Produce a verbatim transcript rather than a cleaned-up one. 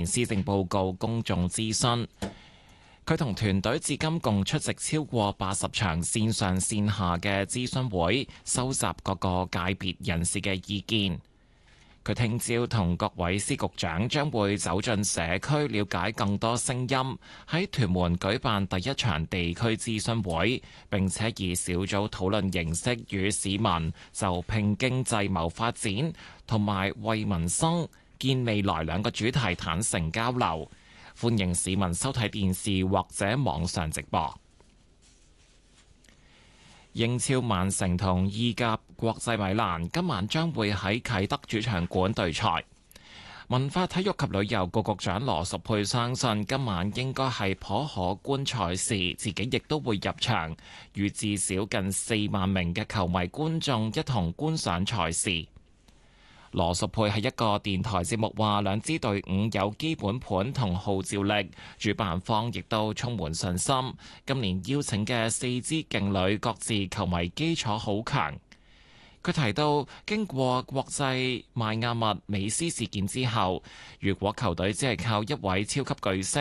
年施政報告公眾諮詢。佢同團隊至今共出席超過八十場線上線下嘅諮詢會，收集各個界別人士嘅意見。佢聽朝同各位司局長將會走進社區，了解更多聲音，喺屯門舉辦第一場地區諮詢會，並且以小組討論形式與市民就拼經濟謀發展同埋為民生建未來兩個主題坦誠交流。歡迎市民收睇電視或者網上直播。英超曼城同意甲國際米蘭今晚將會喺啟德主場館對賽。文化體育及旅遊局局長羅淑佩相信今晚應該係頗可觀賽事，自己亦都會入場，與至少近四萬名嘅球迷觀眾一同觀賞賽事。羅淑佩喺一個電台節目話，兩支隊伍有基本盤同號召力，主辦方亦都充滿信心。今年邀請嘅四支勁旅各自球迷基礎好強。佢提到，經過國際邁阿密美斯事件之後，如果球隊只係靠一位超級巨星，